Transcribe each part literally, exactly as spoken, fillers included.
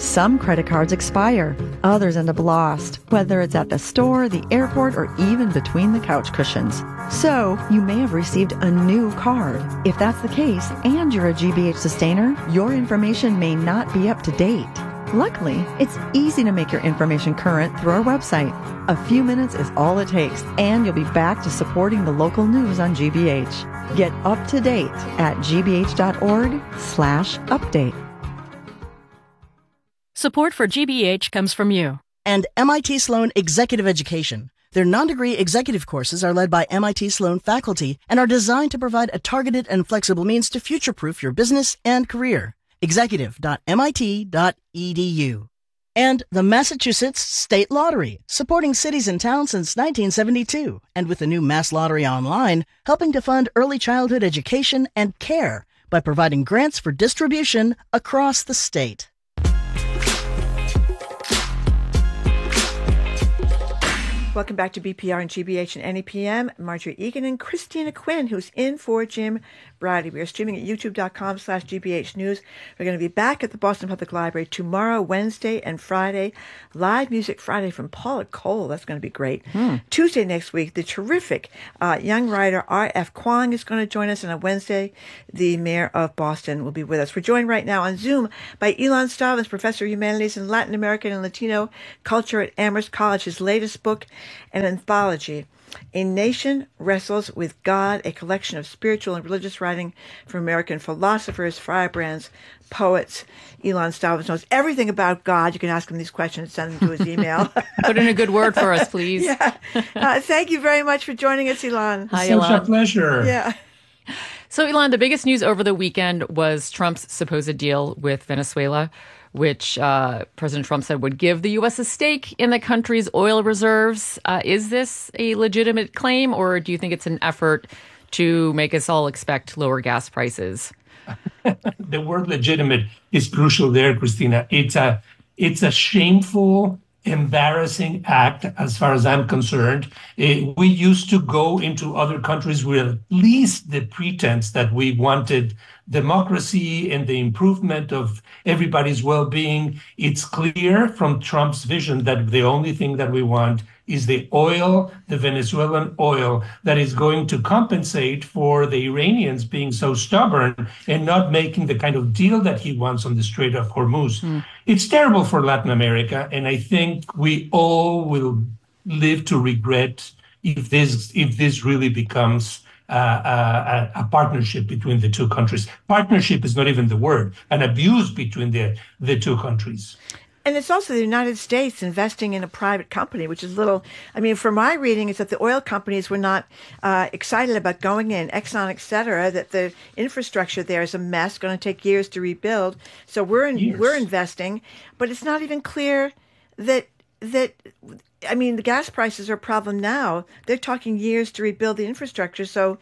Some credit cards expire, others end up lost, whether it's at the store, the airport, or even between the couch cushions. So, you may have received a new card. If that's the case, and you're a G B H sustainer, your information may not be up to date. Luckily, it's easy to make your information current through our website. A few minutes is all it takes, and you'll be back to supporting the local news on G B H. Get up to date at gbh.org slash update. Support for G B H comes from you. And M I T Sloan Executive Education. Their non-degree executive courses are led by M I T Sloan faculty and are designed to provide a targeted and flexible means to future-proof your business and career. executive dot m i t dot e d u. And the Massachusetts State Lottery, supporting cities and towns since nineteen seventy-two, and with the new Mass Lottery Online, helping to fund early childhood education and care by providing grants for distribution across the state. Welcome back to B P R and G B H and N E P M. Marjorie Egan and Christina Quinn, who's in for Jim Bradley. We are streaming at youtube.com slash GBH News. We're going to be back at the Boston Public Library tomorrow, Wednesday, and Friday. Live Music Friday from Paula Cole. That's going to be great. Hmm. Tuesday next week, the terrific uh, young writer R F Kuang is going to join us. And on Wednesday, the mayor of Boston will be with us. We're joined right now on Zoom by Elon Stavins, Professor of Humanities in Latin American and Latino Culture at Amherst College. His latest book, an anthology, A Nation Wrestles with God, a collection of spiritual and religious writing from American philosophers, firebrands, poets. Elon Stavins knows everything about God. You can ask him these questions, send them to his email. Put in a good word for us, please. Yeah. Uh, thank you very much for joining us, Elon. Hi, Such Elon. a pleasure. Yeah. So, Elon, the biggest news over the weekend was Trump's supposed deal with Venezuela, which uh, President Trump said would give the U S a stake in the country's oil reserves. Uh, is this a legitimate claim, or do you think it's an effort to make us all expect lower gas prices? The word legitimate is crucial there, Christina. It's a, it's a shameful, embarrassing act as far as I'm concerned. Uh, we used to go into other countries with at least the pretense that we wanted democracy and the improvement of everybody's well-being. It's clear from Trump's vision that the only thing that we want is the oil, the Venezuelan oil, that is going to compensate for the Iranians being so stubborn and not making the kind of deal that he wants on the Strait of Hormuz. Mm. It's terrible for Latin America, and I think we all will live to regret if this if this really becomes Uh, a, a partnership between the two countries. Partnership is not even the word, an abuse between the, the two countries. And it's also the United States investing in a private company, which is a little, I mean, from my reading, is that the oil companies were not uh, excited about going in, Exxon, et cetera, that the infrastructure there is a mess, going to take years to rebuild. So we're in, Years. we're investing, but it's not even clear that that. I mean, the gas prices are a problem now. They're talking years to rebuild the infrastructure. So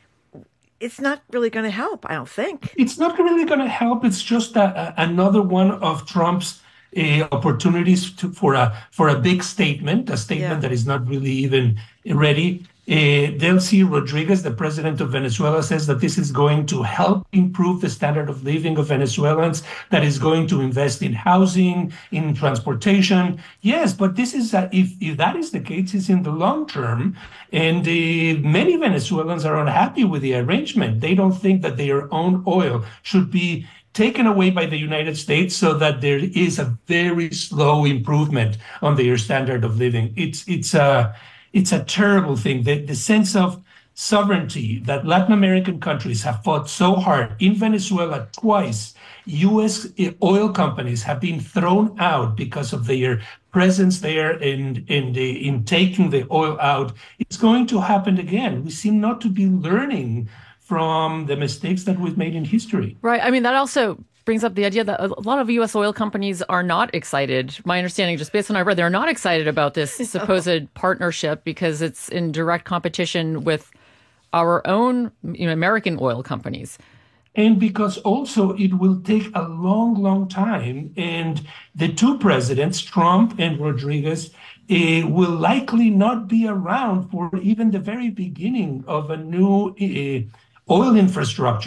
it's not really going to help, I don't think. It's not really going to help. It's just a, a, another one of Trump's uh, opportunities to, for a for a big statement, a statement yeah. that is not really even ready. Uh, Delcy Rodriguez, the president of Venezuela, says that this is going to help improve the standard of living of Venezuelans, that is going to invest in housing, in transportation. Yes, but this is, a, if, if that is the case, it's in the long term. And uh, many Venezuelans are unhappy with the arrangement. They don't think that their own oil should be taken away by the United States so that there is a very slow improvement on their standard of living. It's, it's a... It's a terrible thing. The, the sense of sovereignty that Latin American countries have fought so hard. In Venezuela, twice, U S oil companies have been thrown out because of their presence there and, and the, in taking the oil out. It's going to happen again. We seem not to be learning from the mistakes that we've made in history. Right. I mean, that also brings up the idea that a lot of U S oil companies are not excited. My understanding, just based on what I read, they're not excited about this supposed partnership because it's in direct competition with our own, you know, American oil companies. And because also it will take a long, long time. And the two presidents, Trump and Rodriguez, uh, will likely not be around for even the very beginning of a new uh, oil infrastructure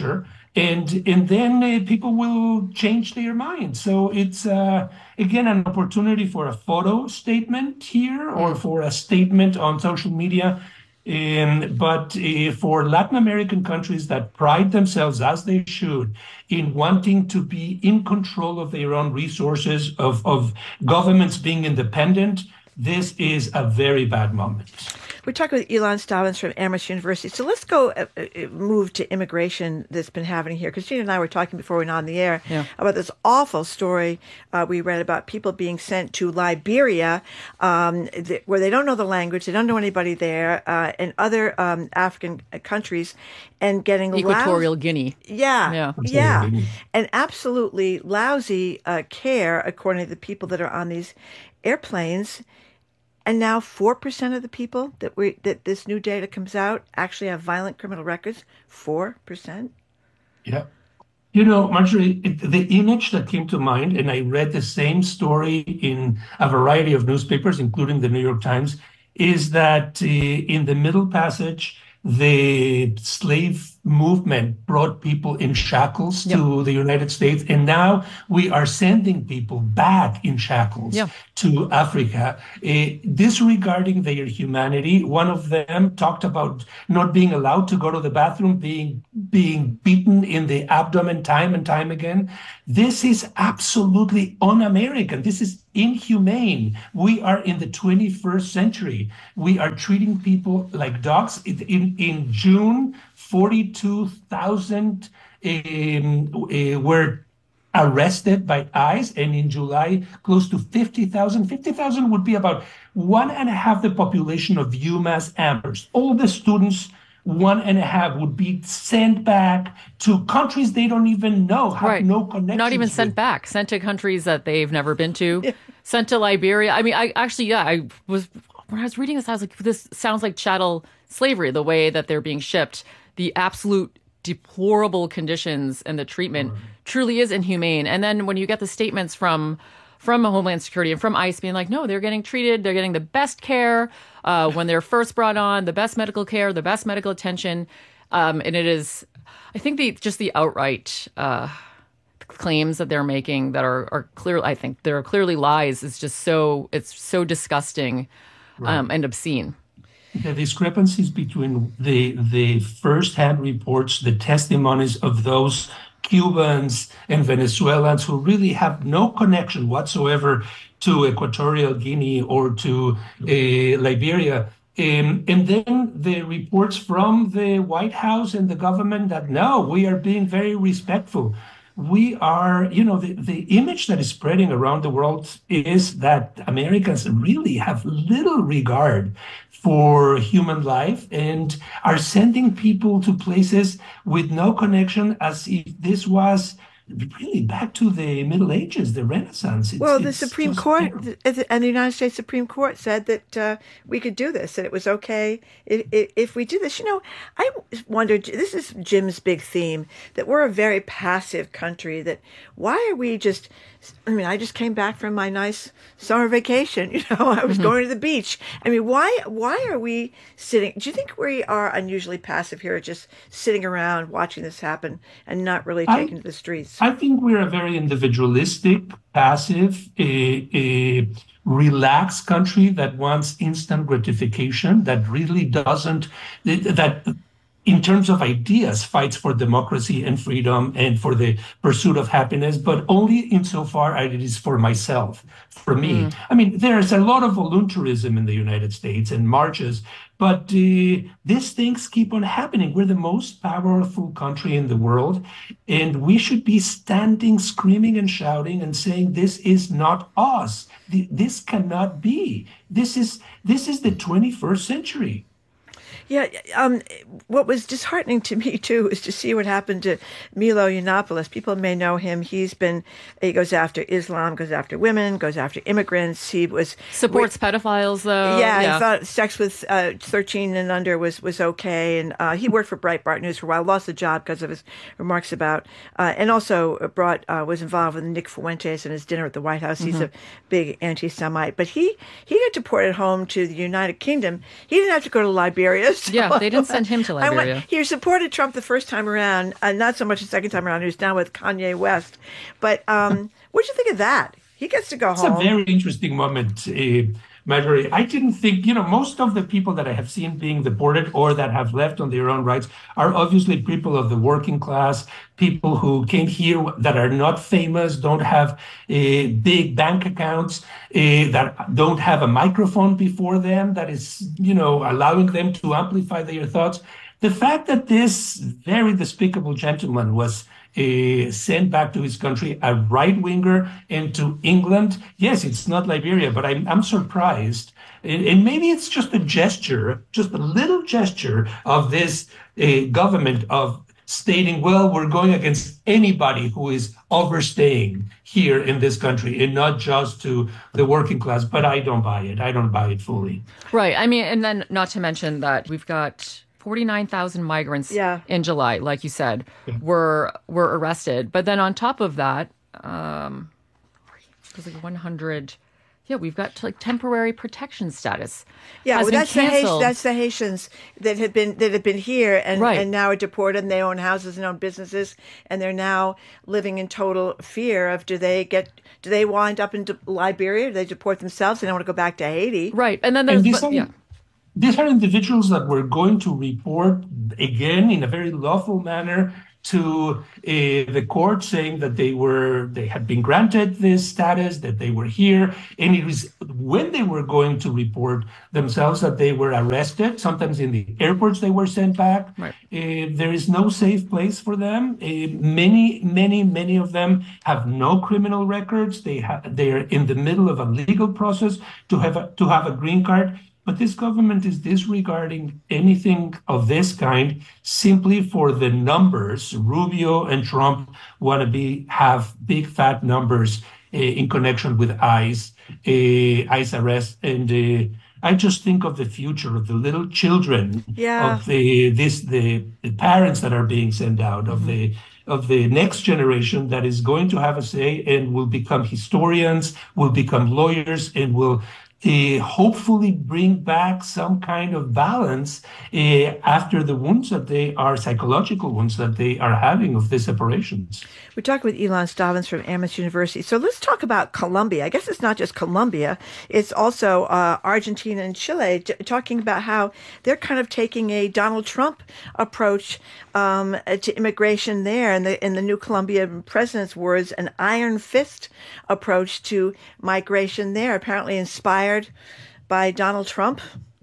And and then uh, people will change their mind. So it's uh, again an opportunity for a photo statement here or for a statement on social media. Um, but uh, for Latin American countries that pride themselves, as they should, in wanting to be in control of their own resources, of, of governments being independent, this is a very bad moment. We're talking with Ilan Stavans from Amherst University. So let's go uh, uh, move to immigration that's been happening here. Christina and I were talking before we went on the air yeah. about this awful story uh, we read about people being sent to Liberia, um, th- where they don't know the language, they don't know anybody there, uh, and other um, African countries, and getting Equatorial lousy, Guinea. Yeah, yeah, yeah, and absolutely lousy uh, care according to the people that are on these airplanes. And now four percent of the people that we that this new data comes out actually have violent criminal records. four percent? Yeah. You know, Marjorie, it, the image that came to mind, and I read the same story in a variety of newspapers, including the New York Times, is that uh, in the Middle Passage, the slave movement brought people in shackles yep. to the United States, and now we are sending people back in shackles yep. to Africa, uh, disregarding their humanity. One of them talked about not being allowed to go to the bathroom, being being beaten in the abdomen time and time again. This is absolutely un-American. This is inhumane. We are in the twenty-first century. We are treating people like dogs. In, in June, forty-two thousand um, uh, were arrested by ICE, and in July, close to fifty thousand. fifty thousand would be about one and a half the population of UMass Amherst. All the students, one and a half, would be sent back to countries they don't even know, have right. no connection. Not even sent with. back, sent to countries that they've never been to, yeah. sent to Liberia. I mean, I actually, yeah, I was, when I was reading this, I was like, this sounds like chattel slavery, the way that they're being shipped. The absolute deplorable conditions and the treatment right. truly is inhumane. And then when you get the statements from from Homeland Security and from ICE being like, no, they're getting treated, they're getting the best care uh, when they're first brought on, the best medical care, the best medical attention. Um, and it is, I think, the just the outright uh, claims that they're making that are, are clear, I think they're clearly lies. It's just so, it's so disgusting right. um, and obscene. The discrepancies between the the first-hand reports, the testimonies of those Cubans and Venezuelans who really have no connection whatsoever to Equatorial Guinea or to uh, Liberia, um, and then the reports from the White House and the government that, no, we are being very respectful. We are, you know, the, the image that is spreading around the world is that Americans really have little regard for human life and are sending people to places with no connection, as if this was really back to the Middle Ages, the Renaissance. It's, well, the Supreme Court terrible. and the United States Supreme Court said that uh, we could do this, and it was okay if, if, if we did this. You know, I wondered, this is Jim's big theme, that we're a very passive country, that why are we just, I mean, I just came back from my nice summer vacation, you know, I was mm-hmm. going to the beach. I mean, why why are we sitting, do you think we are unusually passive here, just sitting around watching this happen and not really taking I, to the streets? I think we're a very individualistic, passive, a, a relaxed country that wants instant gratification, that really doesn't, that in terms of ideas, fights for democracy and freedom and for the pursuit of happiness, but only insofar as it is for myself, for me. Mm. I mean, there's a lot of voluntarism in the United States and marches, but uh, these things keep on happening. We're the most powerful country in the world, and we should be standing, screaming and shouting and saying, this is not us. This cannot be. This is, this is the twenty-first century. Yeah, um, what was disheartening to me, too, is to see what happened to Milo Yiannopoulos. People may know him. He's been, he goes after Islam, goes after women, goes after immigrants. He was... Supports we, pedophiles, though. Yeah, yeah, he thought sex with uh, thirteen and under was, was okay. And uh, he worked for Breitbart News for a while, lost the job because of his remarks about, uh, and also brought, uh, was involved with Nick Fuentes and his dinner at the White House. Mm-hmm. He's a big anti-Semite. But he, he got deported home to the United Kingdom. He didn't have to go to Liberia. So, yeah, they didn't send him to Liberia. I went, he supported Trump the first time around, uh, not so much the second time around. He was down with Kanye West. But um, what did you think of that? He gets to go it's home. It's a very interesting moment, uh, Marjorie. I didn't think, you know, most of the people that I have seen being deported or that have left on their own rights are obviously people of the working class, people who came here that are not famous, don't have uh, big bank accounts, uh, that don't have a microphone before them that is, you know, allowing them to amplify their thoughts. The fact that this very despicable gentleman was Uh, sent back to his country, a right-winger, and to England. Yes, it's not Liberia, but I'm, I'm surprised. And, and maybe it's just a gesture, just a little gesture of this uh, government of stating, well, we're going against anybody who is overstaying here in this country and not just to the working class. But I don't buy it. I don't buy it fully. Right. I mean, and then not to mention that we've got forty-nine thousand migrants yeah. in July, like you said, yeah. were were arrested. But then on top of that, um, it was like one hundred. Yeah, we've got like temporary protection status. Yeah, well, that's the Haitians, that's the Haitians that have been that have been here and, right. and now are deported, and they own houses and own businesses, and they're now living in total fear of do they get do they wind up in Liberia? Do they deport themselves? They don't want to go back to Haiti, right? And then there's and but, yeah. These are individuals that were going to report again in a very lawful manner to uh, the court, saying that they were they had been granted this status, that they were here, and it was when they were going to report themselves that they were arrested. Sometimes in the airports they were sent back. Right. Uh, there is no safe place for them. Uh, many, many, many of them have no criminal records. They have they are in the middle of a legal process to have a, to have a green card. But this government is disregarding anything of this kind simply for the numbers. Rubio and Trump want to be have big fat numbers uh, in connection with ICE, uh, ICE arrest, and uh, I just think of the future of the little children, yeah. of the this the, the parents that are being sent out, of the of the next generation that is going to have a say and will become historians, will become lawyers, and will Uh, hopefully bring back some kind of balance uh, after the wounds that they are, psychological wounds that they are having of these separations. We're talking with Ilan Stavans from Amherst University. So let's talk about Colombia. I guess it's not just Colombia. It's also uh, Argentina and Chile, t- talking about how they're kind of taking a Donald Trump approach um, to immigration there. And the, in the new Colombian president's words, an iron fist approach to migration there, apparently inspired by Donald Trump.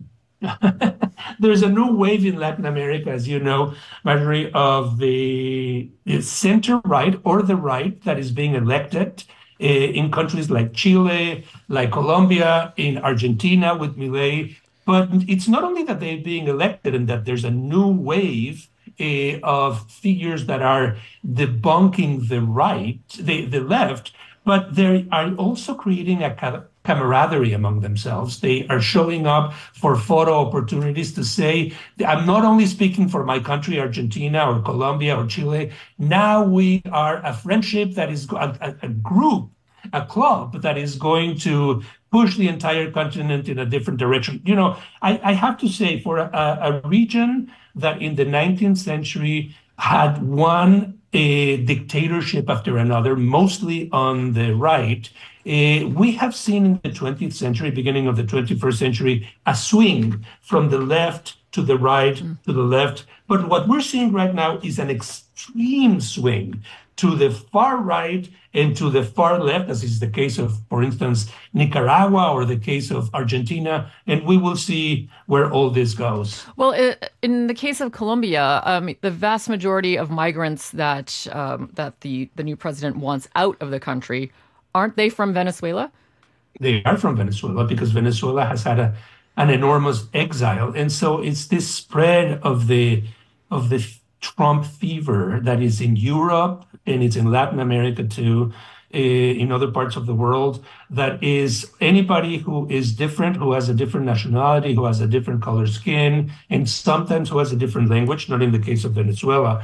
There's a new wave in Latin America, as you know, Marjorie, of the, the center right or the right that is being elected uh, in countries like Chile, like Colombia, in Argentina with Milei. But it's not only that they're being elected and that there's a new wave uh, of figures that are debunking the right, the, the left, but they are also creating a camaraderie among themselves. They are showing up for photo opportunities to say, I'm not only speaking for my country, Argentina or Colombia or Chile. Now we are a friendship that is a, a group, a club that is going to push the entire continent in a different direction. You know, I, I have to say, for a, a region that in the nineteenth century had one a dictatorship after another, mostly on the right, uh, we have seen in the twentieth century, beginning of the twenty-first century, a swing from the left to the right, mm. to the left. But what we're seeing right now is an extreme swing to the far right and to the far left, as is the case of, for instance, Nicaragua or the case of Argentina. And we will see where all this goes. Well, in the case of Colombia, um, the vast majority of migrants that um, that the, the new president wants out of the country, aren't they from Venezuela? They are from Venezuela because Venezuela has had a, an enormous exile. And so it's this spread of the of the Trump fever that is in Europe and it's in Latin America too, uh, in other parts of the world, that is anybody who is different, who has a different nationality, who has a different color skin, and sometimes who has a different language, not in the case of Venezuela, uh,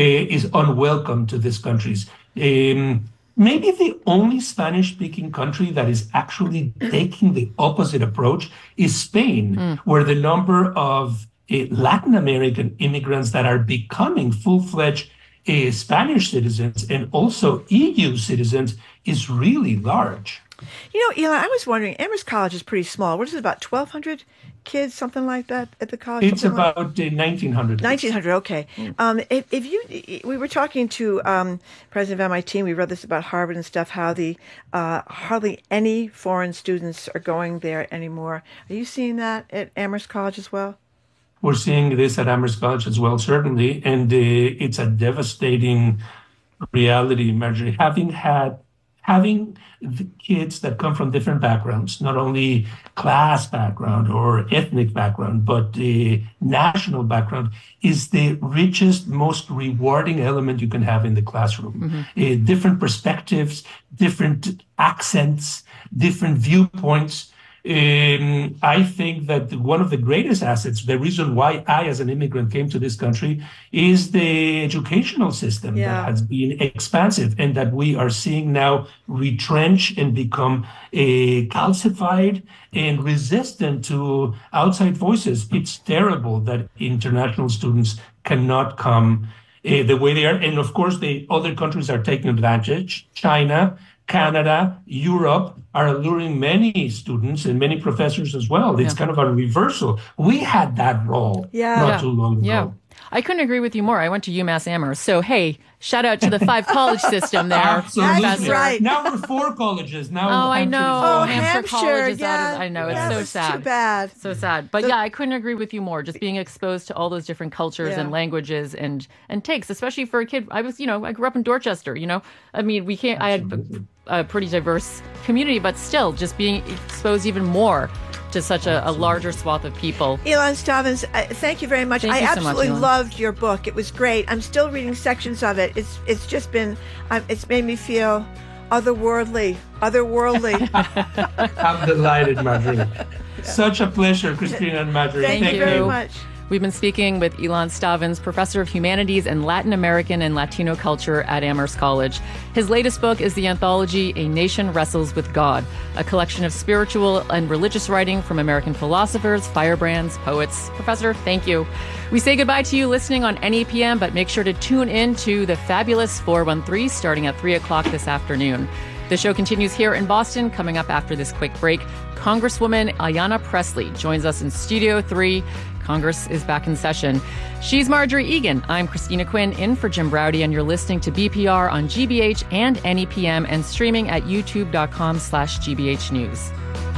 is unwelcome to these countries. Um, maybe the only Spanish-speaking country that is actually taking the opposite approach is Spain, mm. where the number of uh, Latin American immigrants that are becoming full-fledged uh, Spanish citizens and also E U citizens is really large. You know, Elon, I was wondering, Amherst College is pretty small. What is it, about twelve hundred kids, something like that at the college? It's something about like? uh, nineteen hundred. nineteen hundred, okay. Mm. Um, if, if you, we were talking to um, President of M I T, and we read this about Harvard and stuff, how the uh, hardly any foreign students are going there anymore. Are you seeing that at Amherst College as well? We're seeing this at Amherst College as well, certainly, and uh, it's a devastating reality, Marjorie. Having had having the kids that come from different backgrounds, not only class background or ethnic background, but the national background, is the richest, most rewarding element you can have in the classroom. Mm-hmm. Uh, different perspectives, different accents, different viewpoints. Um, I think that one of the greatest assets, the reason why I, as an immigrant, came to this country, is the educational system yeah. that has been expansive and that we are seeing now retrench and become uh, calcified and resistant to outside voices. It's terrible that international students cannot come uh, the way they are. And of course, the other countries are taking advantage. China, Canada, Europe are alluring many students and many professors as well. It's yeah. kind of a reversal. We had that role yeah. not yeah. too long ago. Yeah. I couldn't agree with you more. I went to UMass Amherst. So, hey, shout out to the five college system there. Absolutely. That's right. Now we're four colleges. Now oh, I know. Oh, Hampshire, Hampshire College is yeah. out of, I know. Yeah, it's so it's sad. too bad. So sad. But the, yeah, I couldn't agree with you more. Just being exposed to all those different cultures yeah. and languages and, and takes, especially for a kid. I was, you know, I grew up in Dorchester, you know. I mean, we can't, Absolutely. I had a, a pretty diverse community, but still just being exposed even more to such a, a larger swath of people. Elon Stavins, uh, thank you very much. Thank I you so absolutely much, loved your book. It was great. I'm still reading sections of it. It's it's just been, um, it's made me feel otherworldly, otherworldly. I'm delighted, Marjorie. Yeah. Such a pleasure, Christina and Marjorie. Thank, thank you very much. We've been speaking with Elon Stavins, professor of humanities and Latin American and Latino culture at Amherst College. His latest book is the anthology A Nation Wrestles with God, a collection of spiritual and religious writing from American philosophers, firebrands, poets. Professor, thank you. We say goodbye to you listening on N E P M, but make sure to tune in to the fabulous four one three starting at three o'clock this afternoon. The show continues here in Boston. Coming up after this quick break, Congresswoman Ayanna Pressley joins us in Studio three. Congress is back in session. She's Marjorie Egan. I'm Christina Quinn, in for Jim Browdy, and you're listening to B P R on G B H and N E P M and streaming at youtube.com slash GBH News.